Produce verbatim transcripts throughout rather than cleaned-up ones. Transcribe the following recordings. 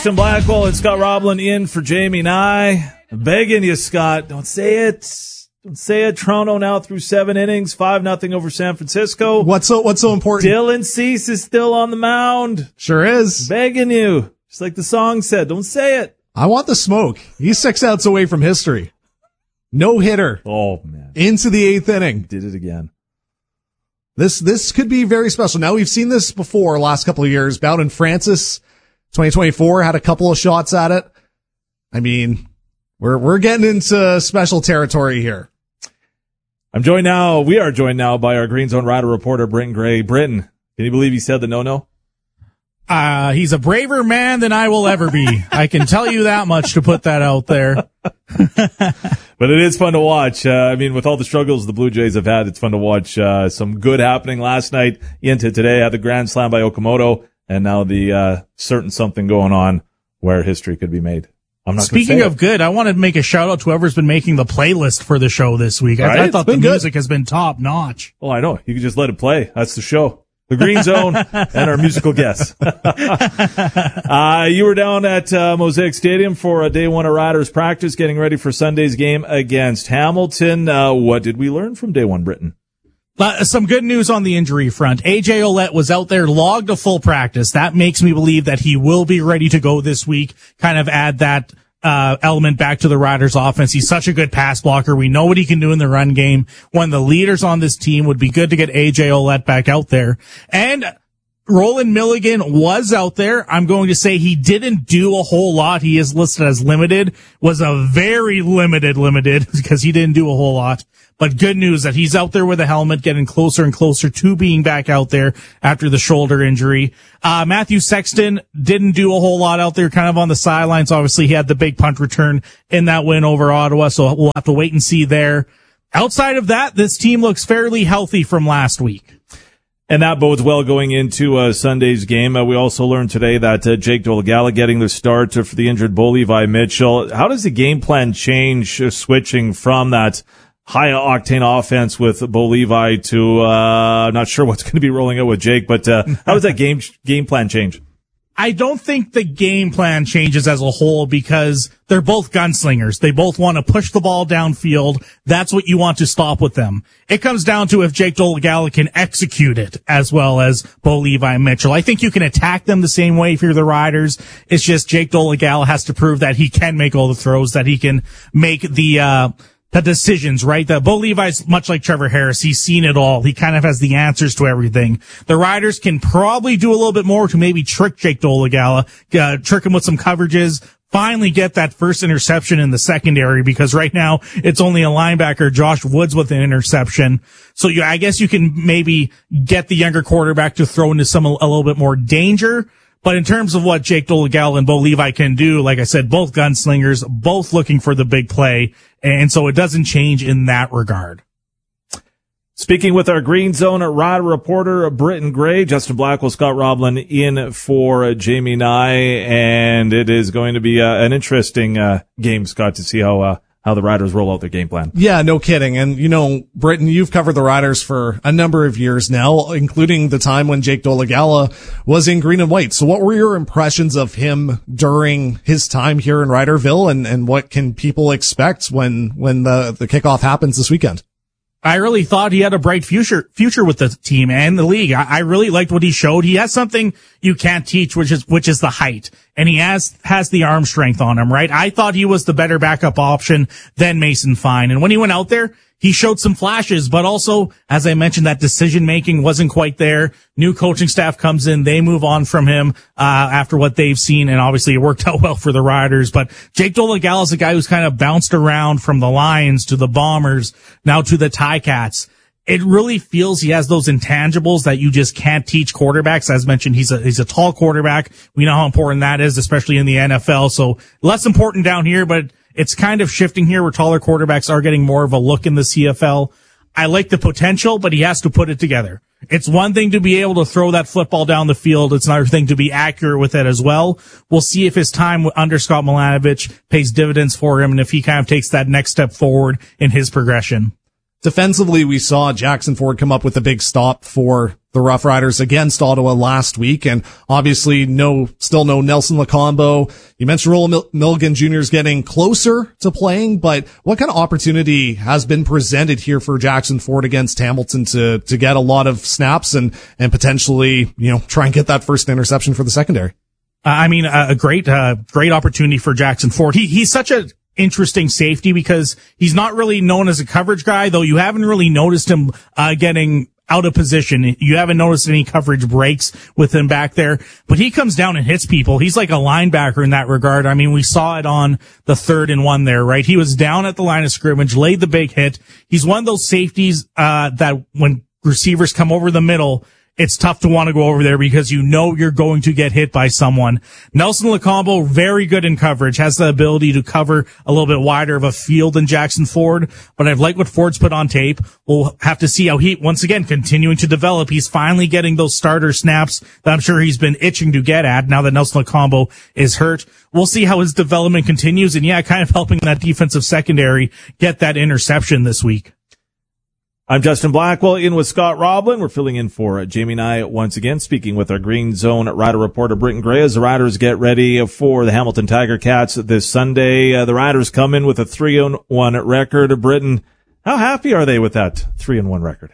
Justin Blackwell and Scott Roblin in for Jamie Nye. Begging you, Scott, don't say it. Don't say it. Toronto now through seven innings, five nothing over San Francisco. What's so What's so important? Dylan Cease is still on the mound. Sure is. Begging you, just like the song said. Don't say it. I want the smoke. He's six outs away from history. No hitter. Oh man, into the eighth inning. Did it again. This this could be very special. Now we've seen this before last couple of years. Bowden Francis, twenty twenty-four, had a couple of shots at it. I mean, we're we're getting into special territory here. I'm joined now. We are joined now by our Green Zone Rider reporter, Britton Gray. Britton, can you believe he said the no-no? Uh, he's a braver man than I will ever be. I can tell you that much to put that out there. But it is fun to watch. Uh, I mean, with all the struggles the Blue Jays have had, it's fun to watch. Uh, some good happening last night into today. Had the grand slam by Okamoto, and now the uh, certain something going on where history could be made. I'm not Speaking of good, I want to make a shout out to whoever's been making the playlist for the show this week. Right? I, I thought the good. music has been top notch. Oh, I know. You can just let it play. That's the show. The Green Zone and our musical guests. uh, you were down at uh, Mosaic Stadium for a day one of Riders practice, getting ready for Sunday's game against Hamilton. Uh, what did we learn from day one, Britton? Uh, some good news on the injury front. A J Ouellette was out there, logged a full practice. That makes me believe that he will be ready to go this week. Kind of add that uh element back to the Riders offense. He's such a good pass blocker. We know what he can do in the run game. One of the leaders on this team. Would be good to get A J Ouellette back out there. And Roland Milligan was out there. I'm going to say he didn't do a whole lot. He is listed as limited. Was a very limited limited because he didn't do a whole lot. But good news that he's out there with a helmet, getting closer and closer to being back out there after the shoulder injury. Uh, Matthew Sexton didn't do a whole lot out there, kind of on the sidelines. Obviously, he had the big punt return in that win over Ottawa, so we'll have to wait and see there. Outside of that, this team looks fairly healthy from last week. And that bodes well going into uh, Sunday's game. Uh, we also learned today that uh, Jake Dolegala getting the start uh, for the injured Bo Levi Mitchell. How does the game plan change uh, switching from that high-octane offense with Bo Levi to, uh, not sure what's going to be rolling out with Jake, but, uh, how does that game, game plan change? I don't think the game plan changes as a whole because they're both gunslingers. They both want to push the ball downfield. That's what you want to stop with them. It comes down to if Jake Dolegala can execute it as well as Bo Levi Mitchell. I think you can attack them the same way if you're the Riders. It's just Jake Dolegala has to prove that he can make all the throws, that he can make the, uh, the decisions, right? The Bo Levi's much like Trevor Harris. He's seen it all. He kind of has the answers to everything. The Riders can probably do a little bit more to maybe trick Jake Dolegala, uh, trick him with some coverages, finally get that first interception in the secondary, because right now it's only a linebacker, Josh Woods, with an interception. So you, I guess you can maybe get the younger quarterback to throw into some, a, a little bit more danger. But in terms of what Jake Dolegala and Bo Levi can do, like I said, both gunslingers, both looking for the big play. And so it doesn't change in that regard. Speaking with our Green Zone Rider reporter, Britton Gray, Justin Blackwell, Scott Roblin in for uh, Jamie Nye. And it is going to be uh, an interesting uh, game, Scott, to see how uh, how the Riders roll out their game plan. Yeah, no kidding. And, you know, Britton, you've covered the Riders for a number of years now, including the time when Jake Dolegala was in green and white. So what were your impressions of him during his time here in Riderville, and, and what can people expect when, when the, the kickoff happens this weekend? I really thought he had a bright future, future with the team and the league. I, I really liked what he showed. He has something you can't teach, which is, which is the height. And he has, has the arm strength on him, right? I thought he was the better backup option than Mason Fine. And when he went out there, he showed some flashes, but also, as I mentioned, that decision making wasn't quite there. New coaching staff comes in. They move on from him, uh, after what they've seen. And obviously it worked out well for the Riders, but Jake Dolegala is a guy who's kind of bounced around from the Lions to the Bombers, now to the Ticats. It really feels he has those intangibles that you just can't teach quarterbacks. As mentioned, he's a, he's a tall quarterback. We know how important that is, especially in the N F L. So less important down here, but it's kind of shifting here where taller quarterbacks are getting more of a look in the C F L. I like the potential, but he has to put it together. It's one thing to be able to throw that football down the field. It's another thing to be accurate with it as well. We'll see if his time under Scott Milanovich pays dividends for him and if he kind of takes that next step forward in his progression. Defensively, we saw Jackson Ford come up with a big stop for the Rough Riders against Ottawa last week. And obviously no, still no Nelson Locombo. You mentioned Roland Mil- Milligan Junior is getting closer to playing, but what kind of opportunity has been presented here for Jackson Ford against Hamilton to, to get a lot of snaps and, and potentially, you know, try and get that first interception for the secondary? I mean, a great, uh, great opportunity for Jackson Ford. He, he's such a interesting safety because he's not really known as a coverage guy, though you haven't really noticed him, uh, getting out of position. You haven't noticed any coverage breaks with him back there, but he comes down and hits people. He's like a linebacker in that regard. I mean, we saw it on the third and one there, right? He was down at the line of scrimmage, laid the big hit. He's one of those safeties, uh, that when receivers come over the middle, it's tough to want to go over there because you know you're going to get hit by someone. Nelson Locombo, very good in coverage, has the ability to cover a little bit wider of a field than Jackson Ford, but I like what Ford's put on tape. We'll have to see how he, once again, continuing to develop. He's finally getting those starter snaps that I'm sure he's been itching to get at now that Nelson Locombo is hurt. We'll see how his development continues, and yeah, kind of helping that defensive secondary get that interception this week. I'm Justin Blackwell in with Scott Roblin. We're filling in for Jamie and I once again, speaking with our Green Zone Rider reporter Britton Gray as the Riders get ready for the Hamilton Tiger Cats this Sunday. Uh, the Riders come in with a three and one record. Britton, how happy are they with that three and one record?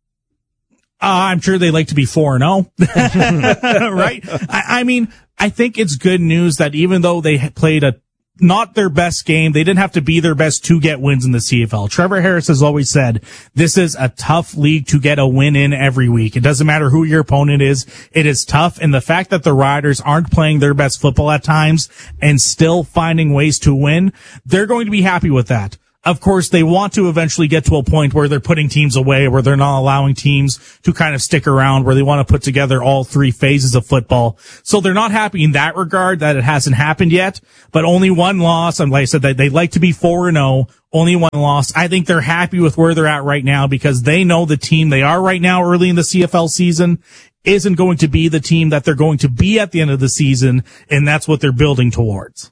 Uh, I'm sure they like to be four and oh. Right? I, I mean, I think it's good news that even though they played a not their best game, they didn't have to be their best to get wins in the C F L. Trevor Harris has always said, this is a tough league to get a win in every week. It doesn't matter who your opponent is. It is tough. And the fact that the Riders aren't playing their best football at times and still finding ways to win, they're going to be happy with that. Of course, they want to eventually get to a point where they're putting teams away, where they're not allowing teams to kind of stick around, where they want to put together all three phases of football. So they're not happy in that regard that it hasn't happened yet, but only one loss. And like I said, they, they like to be four and oh, only one loss. I think they're happy with where they're at right now because they know the team they are right now early in the C F L season isn't going to be the team that they're going to be at the end of the season, and that's what they're building towards.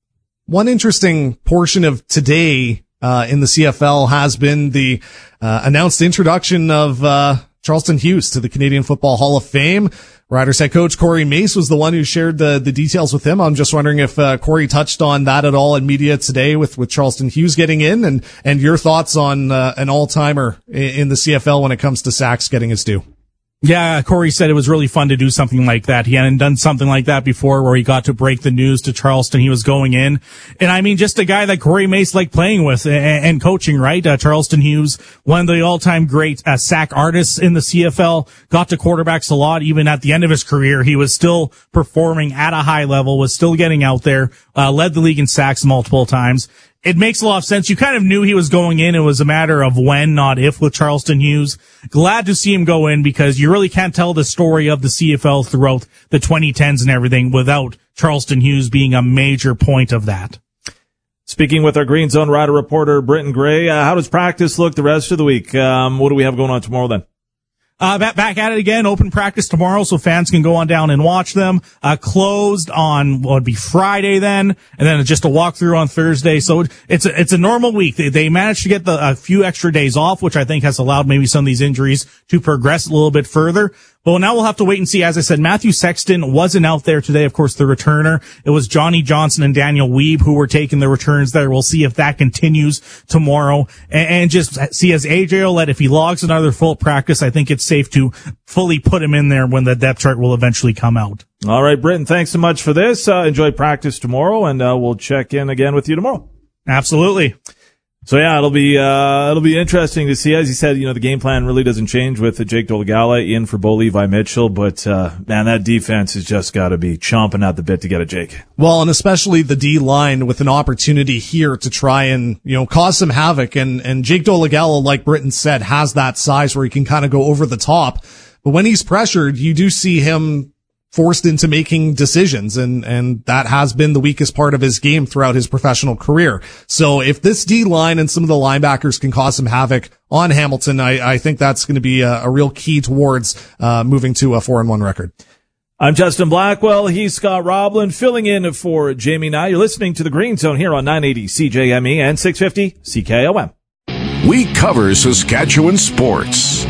One interesting portion of today Uh, in the C F L has been the uh, announced introduction of uh, Charleston Hughes to the Canadian Football Hall of Fame. Riders head coach Corey Mace was the one who shared the the details with him. I'm just wondering if uh, Corey touched on that at all in media today with with Charleston Hughes getting in, and and your thoughts on uh, an all-timer in the C F L when it comes to sacks getting his due. Yeah, Corey said it was really fun to do something like that. He hadn't done something like that before where he got to break the news to Charleston he was going in. And I mean, just a guy that Corey Mace liked playing with and, and coaching, right? Uh, Charleston Hughes, one of the all-time great uh, sack artists in the C F L, got to quarterbacks a lot. Even at the end of his career, he was still performing at a high level, was still getting out there, uh, led the league in sacks multiple times. It makes a lot of sense. You kind of knew he was going in. It was a matter of when, not if, with Charleston Hughes. Glad to see him go in because you really can't tell the story of the C F L throughout the twenty tens and everything without Charleston Hughes being a major point of that. Speaking with our Green Zone Rider reporter, Britton Gray, uh, how does practice look the rest of the week? Um, what do we have going on tomorrow then? Uh, back, back at it again, open practice tomorrow, so fans can go on down and watch them. Uh, closed on what would be Friday then, and then just a walkthrough on Thursday. So it's a, it's a normal week. They, they managed to get the, a few extra days off, which I think has allowed maybe some of these injuries to progress a little bit further. Well, now we'll have to wait and see. As I said, Matthew Sexton wasn't out there today. Of course, the returner. It was Johnny Johnson and Daniel Weeb who were taking the returns there. We'll see if that continues tomorrow. And, and just see as A J Ouellette, if he logs another full practice, I think it's safe to fully put him in there when the depth chart will eventually come out. All right, Britton, thanks so much for this. Uh, enjoy practice tomorrow, and uh, we'll check in again with you tomorrow. Absolutely. So yeah, it'll be, uh, it'll be interesting to see. As you said, you know, the game plan really doesn't change with Jake Dolegala in for Bo Levi Mitchell, but, uh, man, that defense has just got to be chomping at the bit to get a Jake. Well, and especially the D line with an opportunity here to try and, you know, cause some havoc. And, and Jake Dolegala, like Britton said, has that size where he can kind of go over the top. But when he's pressured, you do see him forced into making decisions, and and that has been the weakest part of his game throughout his professional career. So if this D-line and some of the linebackers can cause some havoc on Hamilton, I, I think that's going to be a, a real key towards uh moving to a four and one record. I'm Justin Blackwell. He's Scott Roblin, filling in for Jamie and I. You're listening to the Green Zone here on nine eighty C J M E and six fifty C K O M. We cover Saskatchewan sports.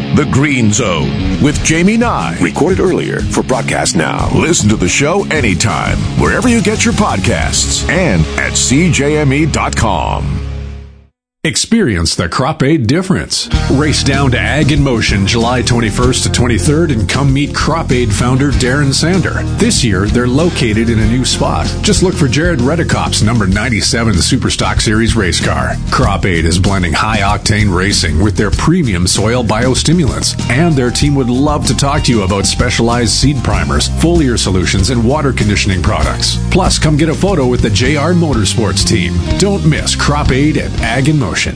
The Green Zone with Jamie Nye. Recorded earlier for broadcast now. Listen to the show anytime, wherever you get your podcasts, and at c j m e dot com. Experience the Crop Aid difference. Race down to Ag in Motion July twenty-first to twenty-third and come meet Crop Aid founder Darren Sander. This year, they're located in a new spot. Just look for Jared Redekop's number ninety-seven Superstock Series race car. Crop Aid is blending high-octane racing with their premium soil biostimulants. And their team would love to talk to you about specialized seed primers, foliar solutions, and water conditioning products. Plus, come get a photo with the J R Motorsports team. Don't miss Crop Aid at Ag in Motion.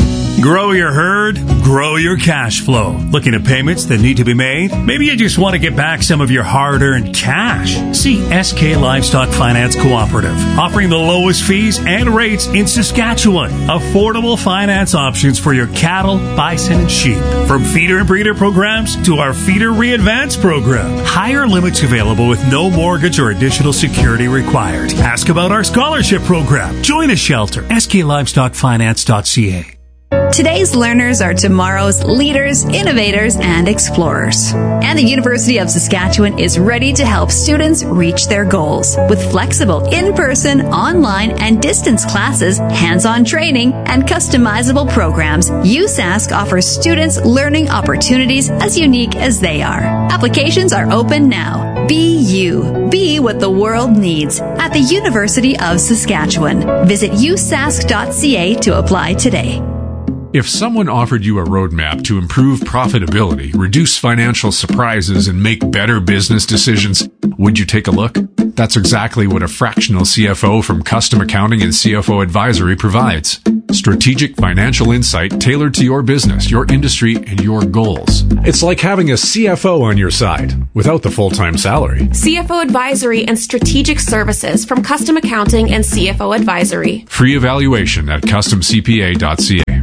Grow your herd, grow your cash flow. Looking at payments that need to be made? Maybe you just want to get back some of your hard-earned cash. See S K Livestock Finance Cooperative, offering the lowest fees and rates in Saskatchewan. Affordable finance options for your cattle, bison, and sheep. From feeder and breeder programs to our feeder re-advance program. Higher limits available with no mortgage or additional security required. Ask about our scholarship program. Join a shelter. S K Livestock Finance dot C A. Today's learners are tomorrow's leaders, innovators, and explorers. And the University of Saskatchewan is ready to help students reach their goals. With flexible in-person, online, and distance classes, hands-on training, and customizable programs, U S A S C offers students learning opportunities as unique as they are. Applications are open now. Be you. Be what the world needs at the University of Saskatchewan. Visit u s a s c dot c a to apply today. If someone offered you a roadmap to improve profitability, reduce financial surprises, and make better business decisions, would you take a look? That's exactly what a fractional C F O from Custom Accounting and C F O Advisory provides. Strategic financial insight tailored to your business, your industry, and your goals. It's like having a C F O on your side without the full-time salary. C F O Advisory and Strategic Services from Custom Accounting and C F O Advisory. Free evaluation at custom c p a dot c a.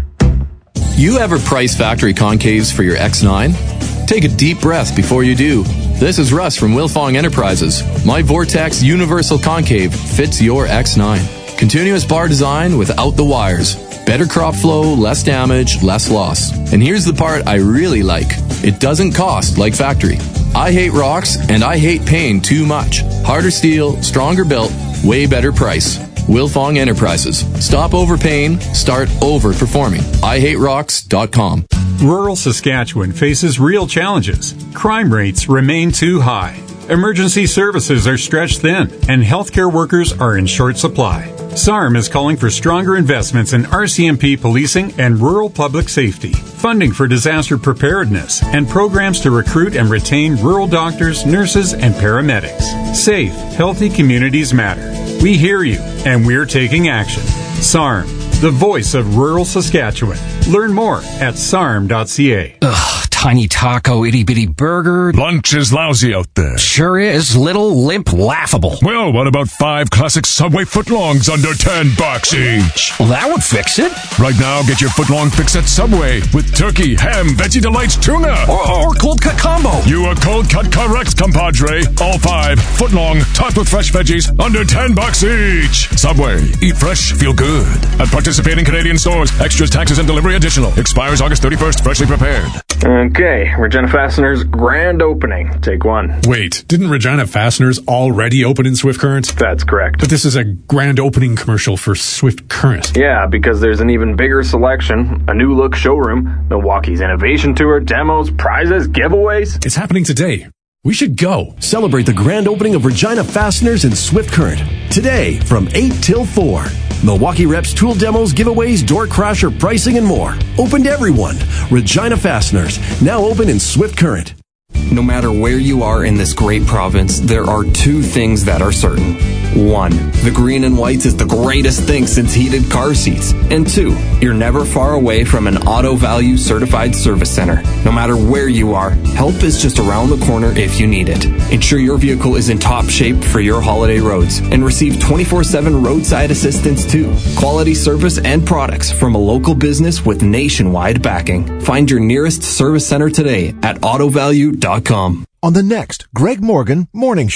You ever price factory concaves for your X nine? Take a deep breath before you do. This is Russ from Wilfong Enterprises. My Vortex Universal Concave fits your X nine. Continuous bar design without the wires. Better crop flow, less damage, less loss. And here's the part I really like. It doesn't cost like factory. I hate rocks and I hate paying too much. Harder steel, stronger built, way better price. Wilfong Enterprises. Stop overpaying, start overperforming. I hate rocks dot com. Rural Saskatchewan faces real challenges. Crime rates remain too high. Emergency services are stretched thin, and healthcare workers are in short supply. S A R M is calling for stronger investments in R C M P policing and rural public safety, funding for disaster preparedness, and programs to recruit and retain rural doctors, nurses, and paramedics. Safe, healthy communities matter. We hear you, and we're taking action. S A R M, the voice of rural Saskatchewan. Learn more at s a r m dot c a. Ugh, tiny taco, itty-bitty burger. Lunch is lousy out there. Sure is. Little, limp, laughable. Well, what about five classic Subway footlongs under ten bucks each? Well, that would fix it. Right now, get your footlong fix at Subway with turkey, ham, Veggie Delights tuna. Or, or cold cut combo. You are cold cut correct, compadre. All five, footlong, topped with fresh veggies, under ten bucks each. Subway, eat fresh, feel good. At participating Canadian stores, extras, taxes, and delivery additional. Expires August thirty-first, freshly prepared. Okay, Regina Fasteners grand opening. Take one. Wait, didn't Regina Fasteners already open in Swift Current? That's correct. But this is a grand opening commercial for Swift Current. Yeah, because there's an even bigger selection, a new look showroom, Milwaukee's innovation tour, demos, prizes, giveaways. It's happening today. We should go. Celebrate the grand opening of Regina Fasteners in Swift Current. Today from eight till four. Milwaukee Reps tool demos, giveaways, door crasher pricing, and more. Open to everyone. Regina Fasteners, now open in Swift Current. No matter where you are in this great province, there are two things that are certain. One, the green and whites is the greatest thing since heated car seats. And two, you're never far away from an Auto Value certified service center. No matter where you are, help is just around the corner if you need it. Ensure your vehicle is in top shape for your holiday roads and receive twenty-four seven roadside assistance too. Quality service and products from a local business with nationwide backing. Find your nearest service center today at auto value dot com. On the next Greg Morgan Morning Show.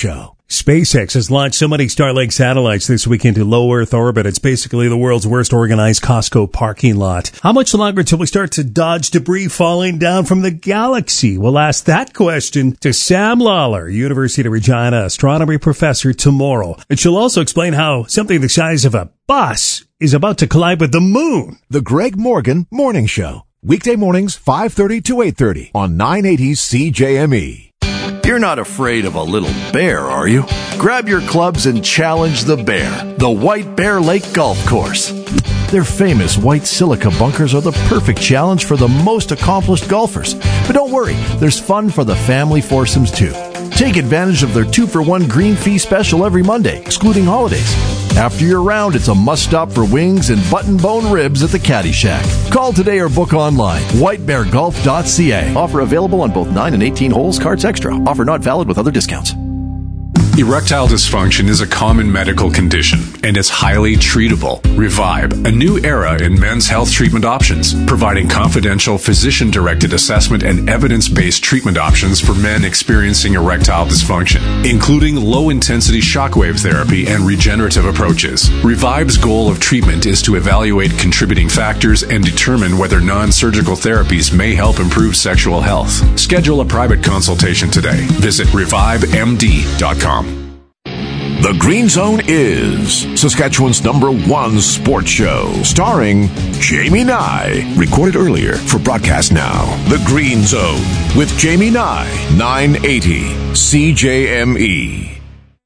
SpaceX has launched so many Starlink satellites this week into low Earth orbit. It's basically the world's worst organized Costco parking lot. How much longer till we start to dodge debris falling down from the galaxy? We'll ask that question to Sam Lawler, University of Regina astronomy professor, tomorrow. And she'll also explain how something the size of a bus is about to collide with the moon. The Greg Morgan Morning Show. Weekday mornings, five thirty to eight thirty on nine eighty C J M E. You're not afraid of a little bear, are you? Grab your clubs and challenge the bear, the White Bear Lake Golf Course. Their famous white silica bunkers are the perfect challenge for the most accomplished golfers. But don't worry, there's fun for the family foursomes too. Take advantage of their two-for-one green fee special every Monday, excluding holidays. After your round, it's a must-stop for wings and button-bone ribs at the Caddy Shack. Call today or book online. white bear golf dot c a. Offer available on both nine and eighteen holes, cards extra. Offer not valid with other discounts. Erectile dysfunction is a common medical condition and is highly treatable. Revive, a new era in men's health treatment options, providing confidential physician-directed assessment and evidence-based treatment options for men experiencing erectile dysfunction, including low-intensity shockwave therapy and regenerative approaches. Revive's goal of treatment is to evaluate contributing factors and determine whether non-surgical therapies may help improve sexual health. Schedule a private consultation today. Visit revive m d dot com. The Green Zone is Saskatchewan's number one sports show, starring Jamie Nye. Recorded earlier for broadcast now. The Green Zone with Jamie Nye, nine eighty C J M E.